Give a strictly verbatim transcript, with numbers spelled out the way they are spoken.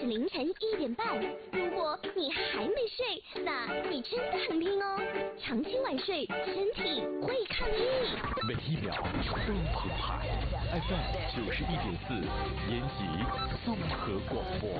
是凌晨一点半。如果你还没睡，那你真的很拼哦。长期晚睡，身体会抗议。 每一秒都澎湃。F M 九十一点四，延吉综合广播。